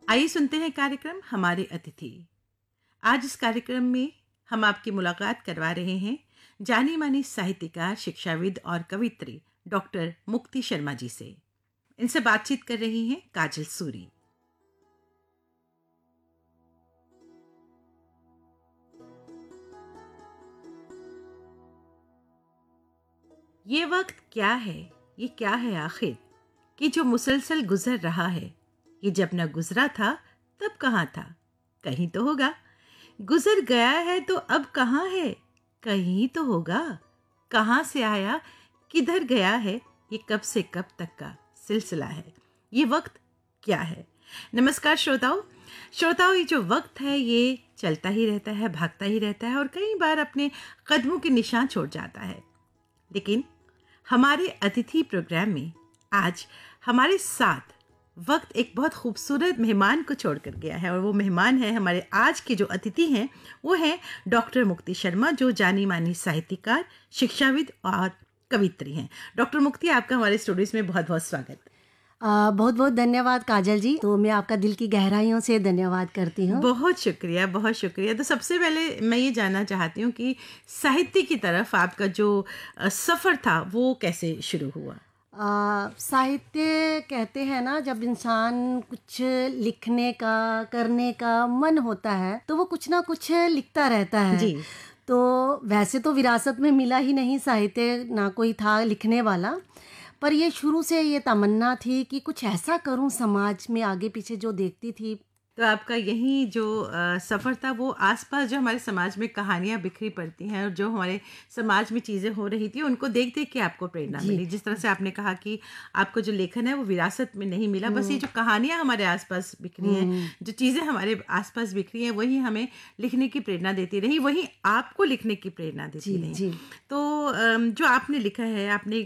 आइए सुनते हैं कार्यक्रम हमारे अतिथि। आज इस कार्यक्रम में हम आपकी मुलाकात करवा रहे हैं जानी मानी साहित्यकार, शिक्षाविद और कवियत्री डॉक्टर मुक्ति शर्मा जी से। इनसे बातचीत कर रही हैं काजल सूरी। ये वक्त क्या है, ये क्या है आखिर कि जो मुसलसल गुजर रहा है। ये जब न गुजरा था तब कहाँ था, कहीं तो होगा। गुजर गया है तो अब कहाँ है, कहीं तो होगा। कहाँ से आया, किधर गया है, ये कब से कब तक का सिलसिला है। ये वक्त क्या है। नमस्कार श्रोताओं, ये जो वक्त है ये चलता ही रहता है, भागता ही रहता है और कई बार अपने कदमों के निशान छोड़ जाता है। लेकिन हमारे अतिथि प्रोग्राम में आज हमारे साथ वक्त एक बहुत खूबसूरत मेहमान को छोड़कर गया है और वो मेहमान है, हमारे आज के जो अतिथि हैं वो हैं डॉक्टर मुक्ति शर्मा, जो जानी मानी साहित्यकार, शिक्षाविद और कवियत्री हैं। डॉक्टर मुक्ति, आपका हमारे स्टूडियोज में बहुत बहुत स्वागत। बहुत बहुत धन्यवाद काजल जी। तो मैं आपका दिल की गहराइयों से धन्यवाद करती हूँ। बहुत शुक्रिया, बहुत शुक्रिया। तो सबसे पहले मैं ये जानना चाहती हूँ कि साहित्य की तरफ आपका जो सफ़र था वो कैसे शुरू हुआ। साहित्य कहते हैं ना, जब इंसान कुछ लिखने का, करने का मन होता है तो वो कुछ ना कुछ लिखता रहता है जी। तो वैसे तो विरासत में मिला ही नहीं साहित्य, ना कोई था लिखने वाला, पर ये शुरू से ये तमन्ना थी कि कुछ ऐसा करूं समाज में। आगे पीछे जो देखती थी, तो आपका यही जो सफ़र था वो आसपास जो हमारे समाज में कहानियाँ बिखरी पड़ती हैं और जो हमारे समाज में चीज़ें हो रही थी उनको देख देख के आपको प्रेरणा मिली। जिस तरह से आपने कहा कि आपको जो लेखन है वो विरासत में नहीं मिला, बस ये जो कहानियाँ हमारे आसपास बिखरी हैं, जो चीज़ें हमारे आसपास बिखरी हैं, वही हमें लिखने की प्रेरणा देती रही, वही आपको लिखने की प्रेरणा देती रही। तो जो आपने लिखा है, आपने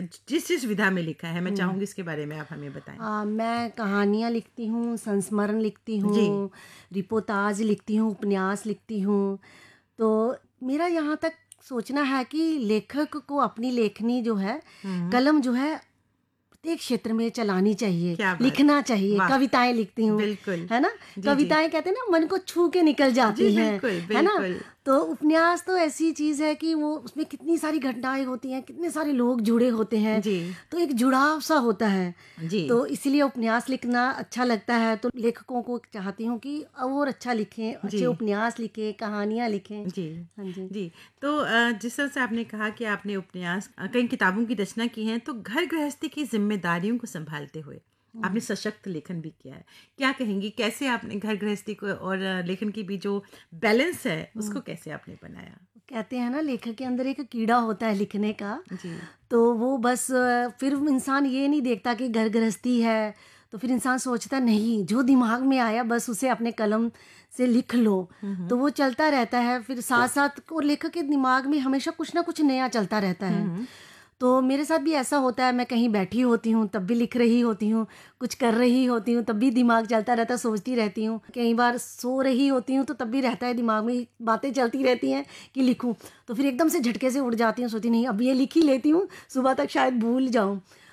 जिस विधा में लिखा है, मैं चाहूँगी इसके बारे में आप हमें बताएं। मैं कहानियाँ लिखती हूँ, संस्मरण लिखती हूँ, रिपोर्टाज लिखती हूँ, उपन्यास लिखती हूँ। तो मेरा यहाँ तक सोचना है कि लेखक को अपनी लेखनी जो है, कलम जो है प्रत्येक क्षेत्र में चलानी चाहिए, लिखना चाहिए। कविताएं लिखती हूँ, बिल्कुल, है ना। कविताएं कहते हैं ना, मन को छू के निकल जाती हैं, है ना। तो उपन्यास तो ऐसी चीज़ है कि वो उसमें कितनी सारी घटनाएं होती हैं, कितने सारे लोग जुड़े होते हैं, तो एक जुड़ाव सा होता है। तो इसीलिए उपन्यास लिखना अच्छा लगता है। तो लेखकों को चाहती हूँ कि और अच्छा लिखें, अच्छे उपन्यास लिखें, कहानियाँ लिखें। हाँ जी। तो जिस तरह से आपने कहा कि आपने उपन्यास, कई किताबों की रचना की है, तो घर गृहस्थी की जिम्मेदारियों को संभालते हुए आपने सशक्त लेखन भी किया है। क्या कहेंगी, कैसे आपने घर गृहस्थी को और लेखन की भी जो बैलेंस है उसको कैसे आपने बनाया? कहते हैं ना, लेखक के अंदर एक कीड़ा होता है लिखने का। तो वो बस फिर इंसान ये नहीं देखता कि घर गृहस्थी है, तो फिर इंसान सोचता नहीं, जो दिमाग में आया बस उसे अपने कलम से लिख लो, तो वो चलता रहता है। फिर साथ साथ और लेखक के दिमाग में हमेशा कुछ ना कुछ नया चलता रहता है। तो मेरे साथ भी ऐसा होता है, मैं कहीं बैठी होती हूँ तब भी लिख रही होती हूँ, कुछ कर रही होती हूँ तब भी दिमाग चलता रहता है, सोचती रहती हूँ। कई बार सो रही होती हूँ तो तब भी रहता है दिमाग में, बातें चलती रहती हैं कि लिखूँ। तो फिर एकदम से झटके से उठ जाती हूँ, सोचती नहीं अब ये लिख ही लेती हूँ, सुबह तक शायद भूल जाऊँ।